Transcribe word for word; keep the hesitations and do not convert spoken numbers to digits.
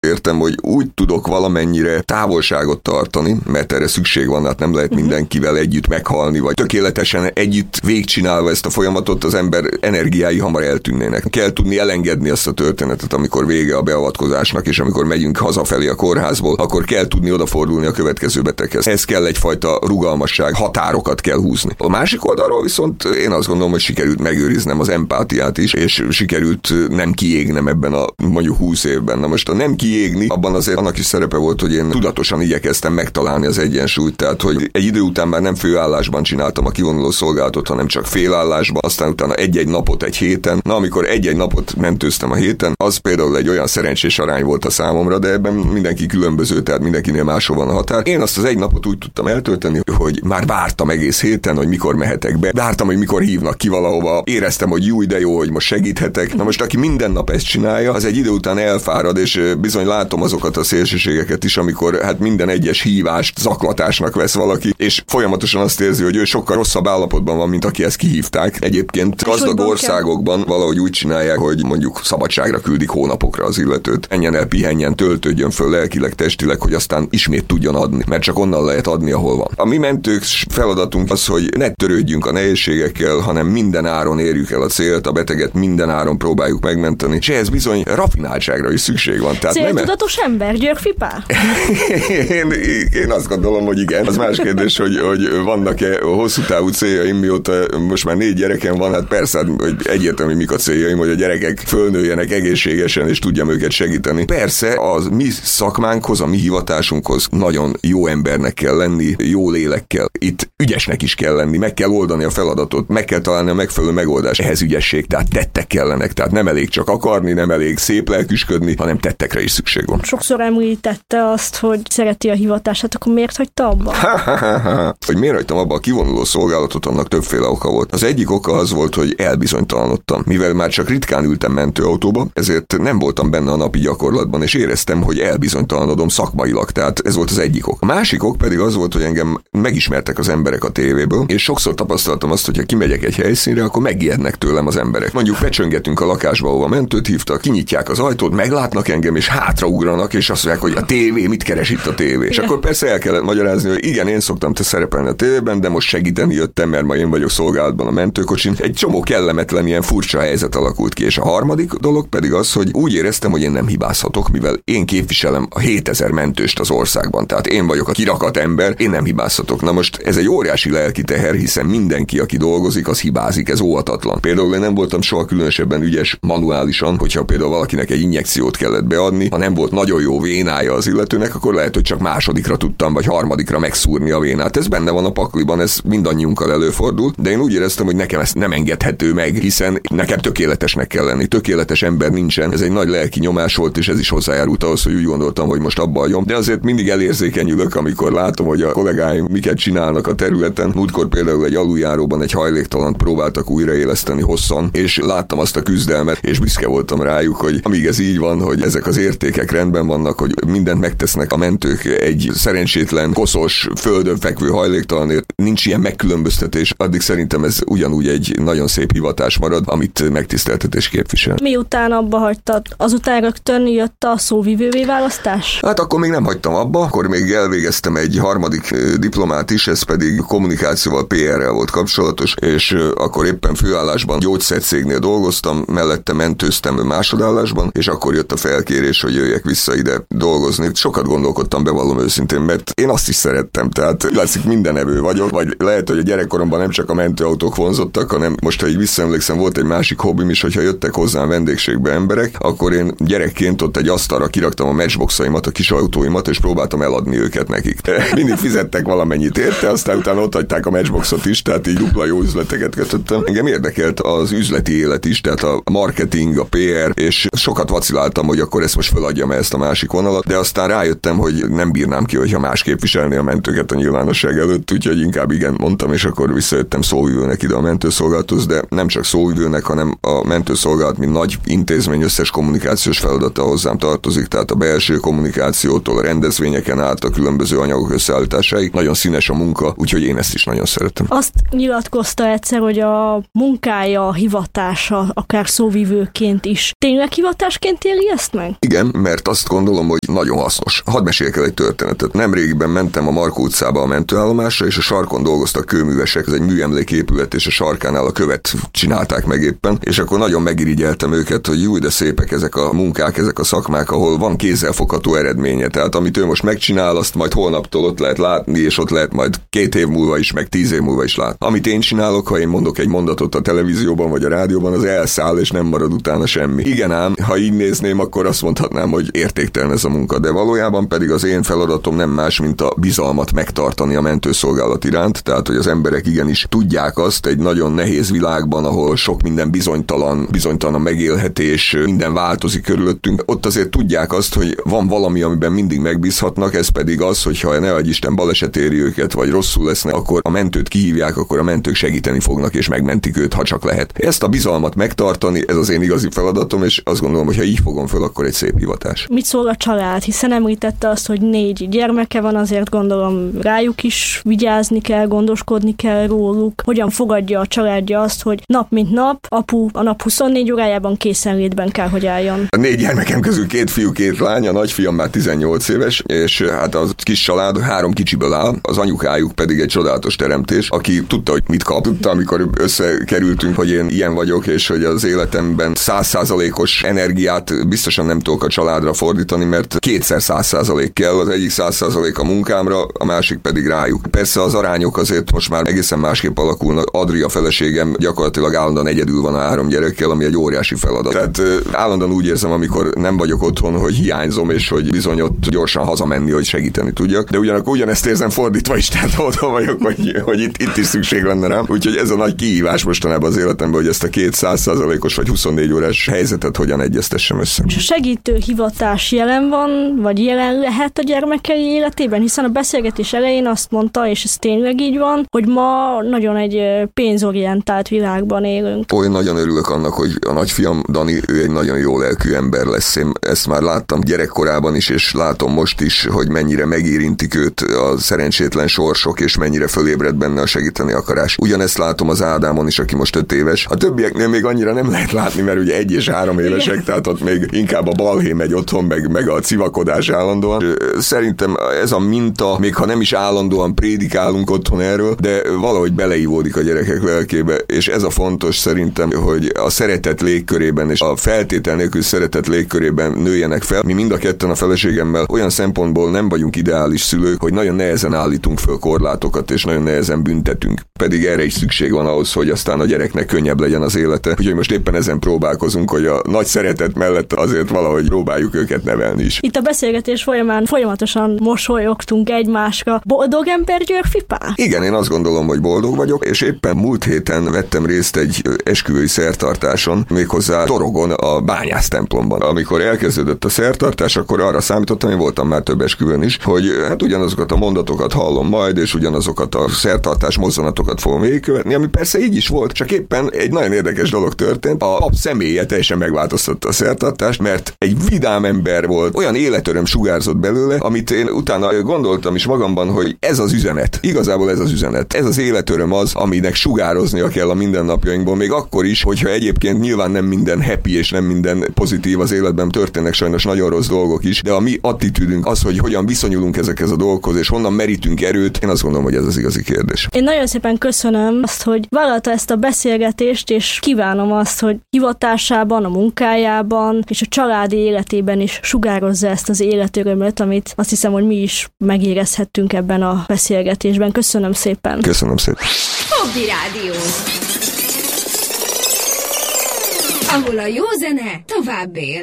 értem, hogy úgy tudok valamennyire távolságot tartani, mert erre szükség van, hát nem lehet mindenkivel együtt meghalni, vagy tökéletesen együtt végigcsinálva ezt a folyamatot, az ember energiái hamar eltűnnének. Kell tudni elengedni azt a történetet, amikor vége a beavatkozásnak, és amikor megyünk hazafelé a kórházból, akkor kell tudni odafordulni a következő beteghez. Ez kell egyfajta rugalmasság, határokat kell húzni. A másik oldalról viszont én azt gondolom, hogy sikerült megőriznem az empátiát is, és sikerült nem kiégnem ebben a mondjuk húsz évben. Na most a nem kiégni, abban azért annak is szerepe volt, hogy én tudatosan igyekeztem megtalálni az egyensúlyt, tehát hogy egy idő után már nem főállásban csináltam a kivonuló szolgálatot, hanem csak félállásban, aztán utána egy-egy napot egy héten. Na, amikor egy-egy napot mentőztem a héten, az például egy olyan szerencsés arány volt a számomra, de ebben mindenki különböző, tehát mindenkinél máshol van a határ. Én azt az egy napot úgy tudtam eltölteni, hogy már vártam egész héten, hogy mikor mehetek be. Vártam, hogy mikor hívnak ki valahova. Éreztem, hogy jó, de jó, hogy most segíthetek. Na most aki minden nap ezt csinálja, az egy idő után elfárad, és bizony látom azokat a szélsőségeket is, amikor hát minden egyes hívást zaklatásnak vesz valaki, és folyamatosan azt érzi, hogy ő sokkal rosszabb állapotban van, mint aki ezt kihívták. Egyébként gazdag országokban valahogy úgy csinálják, hogy mondjuk szabadságra küldik hónapokra az illetőt. Menjen el, pihenjen, töltődjön föl lelkileg, testileg, hogy aztán ismét tudjon adni, mert csak onnan lehet adni, ahol van. A mi mentők feladatunk az, hogy ne törődjünk a nehézségekkel, hanem minden áron érjük el a célt, a beteget minden áron próbáljuk megmenteni, és ehhez bizony rafináltságra is szükség van. Tehát céltudatos nem ember, Györfi Pál? én, én azt gondolom, hogy igen. Az más kérdés, hogy, hogy vannak-e hosszú távú céljaim, mióta most már négy gyerekem van, hát persze, hogy egyértelmű mik a céljaim, hogy a gyerekek fölnőjenek egészségesen, és tudjam őket segíteni. Persze az mi szakmánkhoz, a mi hivatásunkhoz nagyon jó embernek kell lenni, jó lélekkel. Itt ügyesnek is kell lenni, meg kell oldani a feladatot, meg kell találni a megfelelő megoldást. Ehhez ügyesség, tehát tettek kellenek, tehát nem elég csak akarni, nem elég szép lelküsködni, hanem tettekre is szükség van. Sokszor említette azt, hogy szereti a hivatását, akkor miért hagyta abba? Hogy miért hagytam abba a kivonuló szolgálatot, annak többféle oka volt. Az egyik oka az volt, hogy elbizonytalanodtam. Mivel már csak ritkán ültem mentőautóba, ezért nem voltam benne a napi gyakorlatban, és éreztem, hogy elbizonytalanodom szakmailag. Tehát ez volt az egyik ok. A másik ok pedig az volt, hogy engem megismertek az emberek a tévéből, és sokszor tapasztaltam azt, hogy ha kimegyek egy helyszínre, akkor megijednek tőlem az emberek. Mondjuk becsöngetünk a lakásba, ahova mentőt hívtak, kinyitják az ajtót, meglátnak engem, és hátraugranak, és azt mondják, hogy a tévé, mit keres itt a tévé? És akkor persze el kellett magyarázni, hogy igen, én szoktam te szerepelni a tévében, de most segíteni jöttem, mert ma én vagyok szolgálatban a mentőkocsin. Egy csomó kellemetlen ilyen furcsa helyzet alakult ki, és a harmadik dolog pedig az, hogy úgy éreztem, hogy én nem hibázhatok, mivel én képviselem a hétezer mentőst az országban, tehát én vagyok a kirakat ember, én nem hibázhatok. Na most ez egy óriási lelki teher, hiszen mindenki, aki dolgozik, az hibázik, ez óhatatlan. Például én nem voltam soha különösebben ügyes manuálisan, hogyha például valakinek egy injekciót kellett beadni, ha nem volt nagyon jó vénája az illetőnek, akkor lehet, hogy csak másodikra tudtam, vagy harmadikra megszúrni a vénát. Ez benne van a pakliban, ez mindannyiunkkal előfordul, de én úgy éreztem, hogy nekem ez nem engedhető meg, hiszen nekem tökéletesnek kell lenni. Tökéletes ember nincsen. Ez egy nagy lelki nyomás volt, és ez is hozzájárult ahhoz, hogy úgy gondoltam, hogy most abba hagyom. De azért mindig elérzékenyülök, amikor látom, hogy a kollégáim miket csinálnak a területen. Múltkor például egy aluljáróban egy hajléktalant próbáltak újraéleszteni hosszan, és láttam azt a küzdelmet, és büszke voltam rájuk, hogy amíg ez így van, hogy ezek az értékek rendben vannak, hogy mindent megtesznek a mentők egy szerencsétlen, koszos, földön fekvő hajléktalanért, nincs ilyen megkülönböztetés, addig szerintem ez ugyanúgy egy nagyon szép hivatás marad, amit megtiszteltetés képvisel. Miután abba hagytad, azután rögtön jött a szóvivővé választás? Hát akkor még nem hagytam abba, akkor még elvégeztem egy harmadik diplomát is, ez pedig kommunikációval, pé er-rel volt kapcsolatos, és akkor éppen főállásban gyógyszercégnél dolgoztam, mellette mentőztem másodállásban, és akkor jött a felkérés, hogy jöjjek vissza ide dolgozni. Sokat gondolkodtam, bevallom őszintén, mert én azt is szerettem, tehát látszik mindenevő vagyok, vagy lehet, hogy a gyerekkoromban nem csak a mentőautók vonzottak, hanem most, ha így visszaemlékszem, volt egy másik hobbim is, hogyha jöttek hozzám vendégségbe emberek, akkor én gyerekként ott egy asztalra kiraktam a matchboxaimat, a kis autóimat, és próbáltam eladni őket nekik. Mindig fizettek valamennyit érte, aztán utána ott hagyták a matchboxot is, tehát így dupla jó üzleteket kötöttem. Engem érdekelt az üzleti élet is, tehát a marketing, a pé er, és sokat vaciláltam, hogy akkor ezt most feladjam ezt a másik vonalat, de aztán rájöttem, hogy nem bírnám ki, hogyha más képviselné a mentőket a nyilvánosság előtt, úgyhogy inkább igen mondtam, és akkor visszajöttem szóvivőnek ide a mentőszolgálathoz, de nem csak szóvivőnek, hanem a mentőszolgálat, mint nagy intézmény összes kommunikációs feladata hozzám tartozik, tehát a belső kommunikációtól a rendezvényeken át a különböző anyagok összeállításáig. Nagyon színes a munka, úgyhogy én ezt is nagyon szeretem. Azt nyilatkozta egyszer, hogy a munkája, a hivatása, akár szóvivőként is. Tényleg hivatásként éli ezt meg? Igen, mert azt gondolom, hogy nagyon hasznos. Hadd meséljek el egy történetet. Nemrégiben mentem a Markó utcába a mentőállomásra, és a sarkon dolgoztak kőművesek, ez egy műemléképület, és a sarkánál a követ csinálták meg éppen, és akkor nagyon megirigyeltem őket, hogy jó, de szépek ezek a munkák, ezek a szakmák, ahol van kézzelfogható eredménye. Tehát amit ő most megcsinál, azt majd holnaptól ott lehet látni, és ott lehet majd két év múlva is, meg tíz év múlva is látni. Amit én csinálok, ha én mondok egy mondatot a televízióban vagy a rádióban, az elszáll, és nem marad utána semmi. Igen ám, ha így nézném, akkor azt mondhatnám, hogy értéktelen ez a munka, de valójában pedig az én feladatom nem más, mint a bizalmat megtartani a mentőszolgálat iránt, tehát hogy az emberek igenis tudják azt egy nagyon nehéz világban, ahol sok minden bizonytalan, bizonytalan a megélhetés, minden változik körülöttünk. Ott azért tudják azt, hogy van valami, amiben mindig megbízhatnak, ez pedig az, hogy ha ne adj Isten baleset éri őket, vagy rosszul lesznek, akkor a mentőt kihívják, akkor a mentők segíteni fognak, és megmentik őt, ha csak lehet. Ezt a bizalmat megtartani, ez az én igazi feladatom, és azt gondolom, hogy ha így fogom föl, akkor egy szép hivatás. Mit szól a család? Hiszen említette azt, hogy négy gyermeke van, azért gondolom rájuk is vigyázni kell, gondoskodni kell róluk. Hogyan fogadja a családja azt, hogy nap mint nap, apu a nap huszonnégy órájában készenlétben kell, hogy álljon? A négy gyermekem közül két fiú, két lány, a nagyfiam már tizennyolc éves, és hát az kis család három kicsiből áll, az anyukájuk pedig egy csodálatos teremtés, aki tudta, hogy mit kap. Tudta, amikor összekerültünk, hogy én ilyen vagyok, és hogy az életemben száz százalékos energiát biztosan nem tudok a családra fordítani, mert kétszer száz százalék kell, az egyik száz százalék a munkámra, a másik pedig rájuk. Persze az arányok azért most már egészen másképp alakulnak. Adria feleségem gyakorlatilag állandóan egyedül van a három gyerekkel, ami egy óriási feladat. Tehát állandóan úgy érzem, amikor nem vagyok otthon, hogy hiányzom, és hogy bizony ott gyorsan hazamenni, hogy segíteni tudjak. De ugyanakkor ugyanezt érzem fordítva is, tehát otthon vagyok, hogy, hogy itt, itt is szükség lenne rám. Úgyhogy ez a nagy kihívás mostanában az életemben, hogy ezt a két száz százalékos vagy huszonnégy órás helyzetet hogyan egyeztessem össze. És a segítő hivatás jelen van, vagy jelen lehet a gyermekei életében, hiszen a beszélgetés elején azt mondta, és ez tényleg így van, hogy ma nagyon egy pénzorientált világban élünk. Olyan nagyon örülök annak, hogy a nagyfiam Dani, ő egy nagyon jó lelkű ember lesz. Én ezt már láttam gyerekkorában is, és látom most is, hogy mennyire megérintik őt a szerencsétlen sorsok, és mennyire fölébred benne a segíteni akarás. Ugyanezt látom az Ádámon is, aki most öt éves. A többieknél még annyira nem lehet látni, mert ugye egy és három évesek, igen. Tehát ott még inkább a balhé megy otthon, meg, meg a civakodás állandóan. Szerintem ez a minta, még ha nem is állandóan prédikálunk otthon erről, de valahogy beleívódik a gyerekek lelkébe, és ez a fontos szerintem, hogy a szeretet légkörében és a feltétel nélkül szeretet légkörében nőjenek fel. Mi mind a ketten a feleségemmel olyan szempontból nem vagyunk ideális szülők, hogy nagyon nehezen állítunk föl korlátokat, és nagyon nehezen büntetünk. Pedig erre is szükség van ahhoz, hogy aztán a gyereknek könnyebb legyen az élete. Úgyhogy most éppen ezen próbálkozunk, hogy a nagy szeretet mellett azért valahogy próbáljuk őket nevelni is. Itt a beszélgetés folyamán folyamatosan mosolyogtunk egymásra. Boldog ember Györfi Pál? Igen, én azt gondolom, hogy boldog vagyok, és éppen múlt héten vettem részt egy esküvői szertartáson, méghozzá Torogon, a Bányász templomban. Amikor elkezdődött a szertartás, akkor arra számítottam, én voltam már több esküvőn is, hogy hát ugyanazokat a mondatokat hallom majd, és ugyanazokat a szertartás mozzanatokat fogom végigkövetni, ami persze így is volt, csak éppen egy nagyon érdekes dolog történt. A pap személye teljesen megváltoztatta a szertartást, mert egy vidám ember volt, olyan életöröm sugárzott belőle, amit én utána gondoltam is magamban, hogy ez az üzenet. Igazából ez az üzenet. Ez az életöröm az, aminek sugároznia kell a mindennapjainkból, még akkor is, hogyha egyébként nyilván nem minden happy és nem minden pozitív az életben, történnek sajnos nagyon rossz dolgok is, de a mi attitűdünk az, hogy hogyan viszonyulunk ezekhez a dolgokhoz, és honnan merítünk erőt, én azt gondolom, hogy ez az igazi kérdés. Én nagyon szépen köszönöm azt, hogy vállalta ezt a beszélgetést, és kívánom azt, hogy hivatásában, a munkájában és a családi életében is sugározza ezt az életörömöt, amit azt hiszem, hogy mi is megérezhettünk ebben a beszélgetésben. Köszönöm szépen. Köszönöm szépen. Hobby Rádió. Ahol a jó zene tovább él.